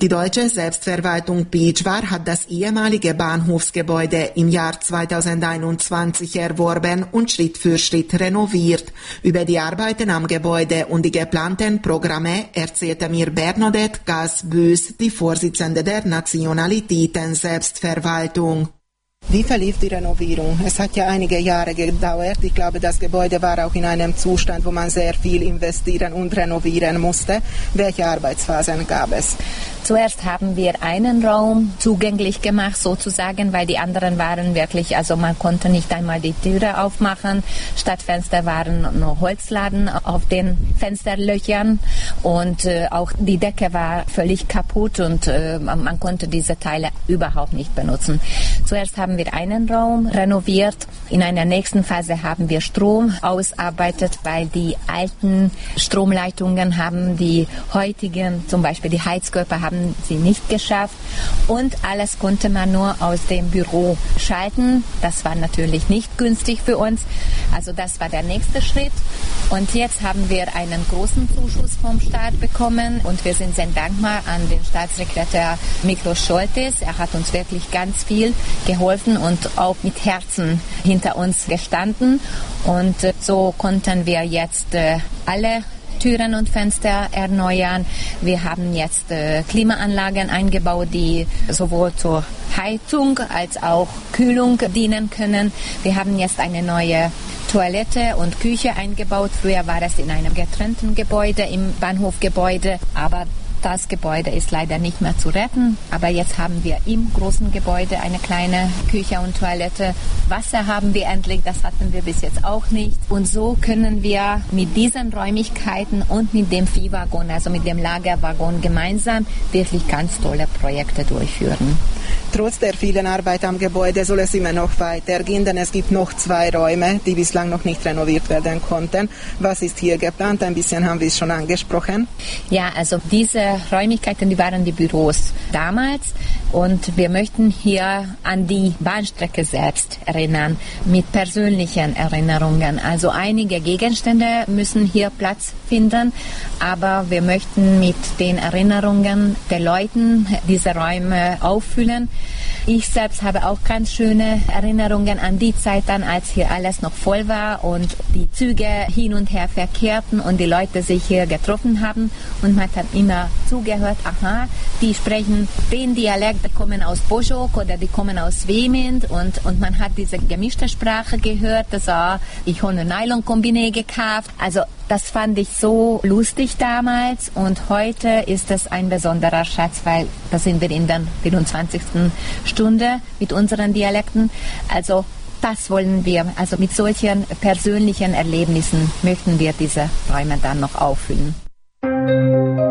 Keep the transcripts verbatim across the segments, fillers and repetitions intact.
Die deutsche Selbstverwaltung Beachvar hat das ehemalige Bahnhofsgebäude im Jahr zweitausendeinundzwanzig erworben und Schritt für Schritt renoviert. Über die Arbeiten am Gebäude und die geplanten Programme erzählte mir Bernadette Gass-Bös, die Vorsitzende der Nationalitäten Selbstverwaltung. Wie verlief die Renovierung? Es hat ja einige Jahre gedauert. Ich glaube, das Gebäude war auch in einem Zustand, wo man sehr viel investieren und renovieren musste. Welche Arbeitsphasen gab es? Zuerst haben wir einen Raum zugänglich gemacht, sozusagen, weil die anderen waren wirklich, also man konnte nicht einmal die Türe aufmachen. Statt Fenster waren nur Holzladen auf den Fensterlöchern und äh, auch die Decke war völlig kaputt und äh, man konnte diese Teile überhaupt nicht benutzen. Zuerst haben wir einen Raum renoviert. In einer nächsten Phase haben wir Strom ausgearbeitet, weil die alten Stromleitungen haben die heutigen, zum Beispiel die Heizkörper, haben sie nicht geschafft und alles konnte man nur aus dem Büro schalten. Das war natürlich nicht günstig für uns. Also das war der nächste Schritt. Und jetzt haben wir einen großen Zuschuss vom Staat bekommen und wir sind sehr dankbar an den Staatssekretär Miklos Scholtes. Er hat uns wirklich ganz viel geholfen und auch mit Herzen hinter uns gestanden. Und so konnten wir jetzt äh, alle Türen und Fenster erneuern. Wir haben jetzt äh, Klimaanlagen eingebaut, die sowohl zur Heizung als auch Kühlung dienen können. Wir haben jetzt eine neue Toilette und Küche eingebaut. Früher war es in einem getrennten Gebäude, im Bahnhofgebäude, aber das Gebäude ist leider nicht mehr zu retten, aber jetzt haben wir im großen Gebäude eine kleine Küche und Toilette. Wasser haben wir endlich, das hatten wir bis jetzt auch nicht. Und so können wir mit diesen Räumlichkeiten und mit dem Viehwaggon, also mit dem Lagerwaggon gemeinsam wirklich ganz tolle Projekte durchführen. Trotz der vielen Arbeit am Gebäude soll es immer noch weitergehen, denn es gibt noch zwei Räume, die bislang noch nicht renoviert werden konnten. Was ist hier geplant? Ein bisschen haben wir es schon angesprochen. Ja, also diese Räumlichkeiten, die waren die Büros damals und wir möchten hier an die Bahnstrecke selbst erinnern, mit persönlichen Erinnerungen. Also einige Gegenstände müssen hier Platz finden, aber wir möchten mit den Erinnerungen der Leute diese Räume auffüllen. Ich selbst habe auch ganz schöne Erinnerungen an die Zeit dann, als hier alles noch voll war und die Züge hin und her verkehrten und die Leute sich hier getroffen haben und man hat immer zugehört, aha, die sprechen den Dialekt, die kommen aus Bojok oder die kommen aus Vemint und, und man hat diese gemischte Sprache gehört, das war, ich habe eine Nylon-Kombine gekauft, also das fand ich so lustig damals und heute ist es ein besonderer Schatz, weil da sind wir in der vierundzwanzigsten Stunde mit unseren Dialekten. Also das wollen wir, also mit solchen persönlichen Erlebnissen möchten wir diese Räume dann noch auffüllen.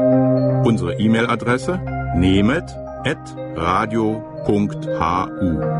Unsere E-Mail-Adresse nemet at radio punkt h u